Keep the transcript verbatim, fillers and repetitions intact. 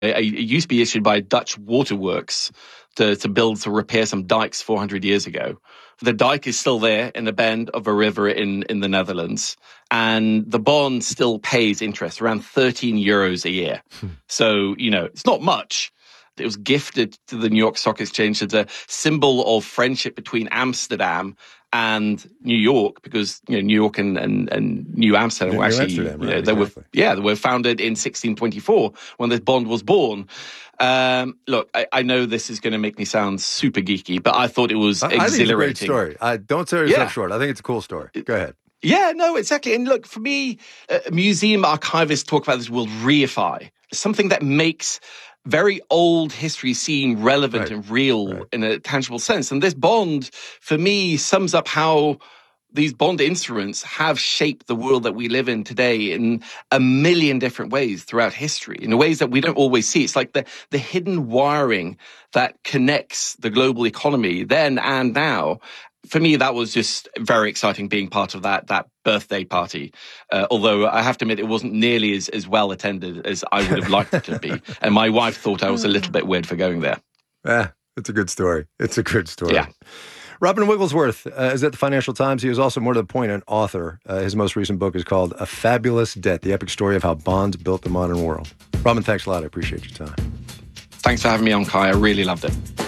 It, it used to be issued by Dutch Waterworks to, to build, to repair some dikes four hundred years ago. The dike is still there in the bend of a river in, in the Netherlands. And the bond still pays interest, around thirteen euros a year. Hmm. So, you know, it's not much. It was gifted to the New York Stock Exchange as a symbol of friendship between Amsterdam and New York, because you know New York and, and, and New Amsterdam New, were actually Amsterdam, right, you know, they exactly. were yeah they were founded in sixteen twenty-four when this bond was born. Um, look, I, I know this is going to make me sound super geeky, but I thought it was I, exhilarating. I think it's a great story. I, don't sell yourself yeah. short. I think it's a cool story. Go ahead. Yeah, no, exactly. And look, for me, uh, museum archivists talk about this word reify, something that makes very old history seem relevant right. and real right. in a tangible sense. And this bond, for me, sums up how these bond instruments have shaped the world that we live in today in a million different ways throughout history, in ways that we don't always see. It's like the, the hidden wiring that connects the global economy then and now. For me, that was just very exciting being part of that that birthday party. Uh, although I have to admit, it wasn't nearly as, as well attended as I would have liked it to be. And my wife thought I was a little bit weird for going there. Yeah, it's a good story. It's a good story. Yeah. Robin Wigglesworth uh, is at the Financial Times. He is also, more to the point, an author. Uh, his most recent book is called A Fabulous Debt, the epic story of how bonds built the modern world. Robin, thanks a lot. I appreciate your time. Thanks for having me on, Kai. I really loved it.